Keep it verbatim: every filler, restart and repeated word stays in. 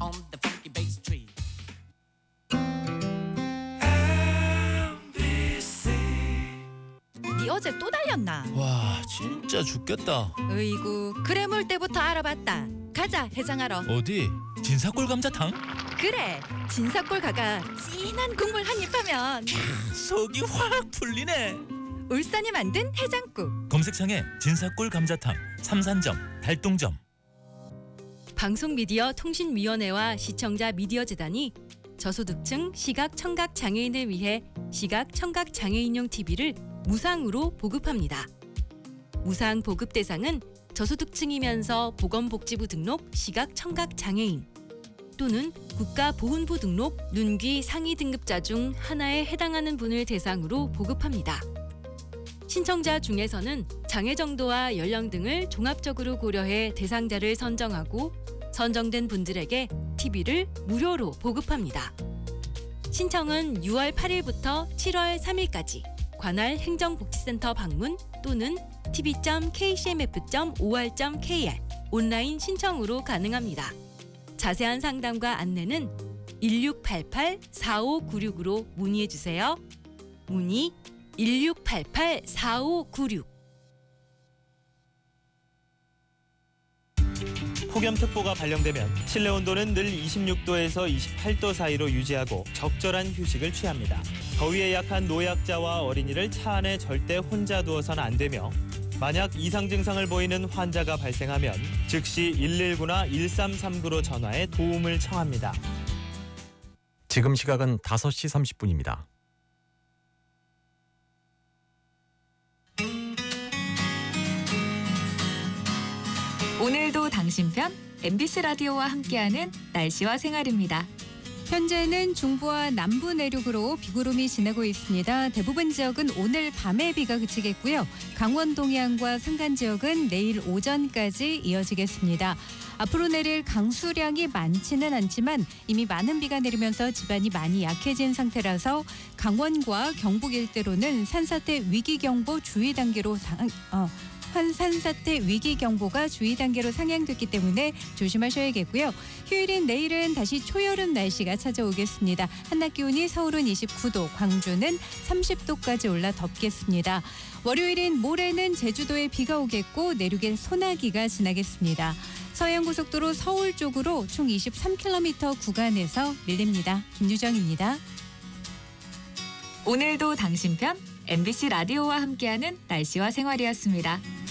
on the funky bass tree. 니 어제 또 달렸나? 와 진짜 죽겠다. 으이구 그래 물 때부터 알아봤다. 가자 해장하러. 어디? 진사골 감자탕? 그래 진사골 가가 진한 국물 한 입 하면 속이 확 풀리네. 울산이 만든 해장국. 검색창에 진사골 감자탕, 삼산점, 달동점. 방송미디어통신위원회와 시청자 미디어재단이 저소득층 시각 청각 장애인을 위해 시각 청각 장애인용 티비를 무상으로 보급합니다. 무상 보급 대상은 저소득층이면서 보건복지부 등록 시각 청각 장애인 또는 국가보훈부 등록 눈귀 상위 등급자 중 하나에 해당하는 분을 대상으로 보급합니다. 신청자 중에서는 장애 정도와 연령 등을 종합적으로 고려해 대상자를 선정하고 선정된 분들에게 티비를 무료로 보급합니다. 신청은 유월 팔일부터 칠월 삼일까지 관할 행정복지센터 방문 또는 티비 점 케이씨엠에프 점 오알 점 케이알 온라인 신청으로 가능합니다. 자세한 상담과 안내는 일육팔팔 사오구육으로 문의해주세요. 문의 일육팔팔 사오구육. 폭염특보가 발령되면 실내 온도는 늘 이십육 도에서 이십팔 도 사이로 유지하고 적절한 휴식을 취합니다. 더위에 약한 노약자와 어린이를 차 안에 절대 혼자 두어서는 안 되며 만약 이상 증상을 보이는 환자가 발생하면 즉시 일일구나 일삼삼구로 전화해 도움을 청합니다. 지금 시각은 다섯 시 삼십 분입니다. 오늘도 당신 편 엠비씨 라디오와 함께하는 날씨와 생활입니다. 현재는 중부와 남부 내륙으로 비구름이 지나고 있습니다. 대부분 지역은 오늘 밤에 비가 그치겠고요. 강원 동해안과 산간 지역은 내일 오전까지 이어지겠습니다. 앞으로 내릴 강수량이 많지는 않지만 이미 많은 비가 내리면서 지반이 많이 약해진 상태라서 강원과 경북 일대로는 산사태 위기경보 주의 단계로 상, 어, 산사태 위기경보가 주의 단계로 상향됐기 때문에 조심하셔야겠고요. 휴일인 내일은 다시 초여름 날씨가 찾아오겠습니다. 한낮 기온이 서울은 이십구 도, 광주는 삼십 도까지 올라 덥겠습니다. 월요일인 모레는 제주도에 비가 오겠고 내륙엔 소나기가 지나겠습니다. 서해안고속도로 서울 쪽으로 총 이십삼 킬로미터 구간에서 밀립니다. 김유정입니다. 오늘도 당신 편 엠비씨 라디오와 함께하는 날씨와 생활이었습니다.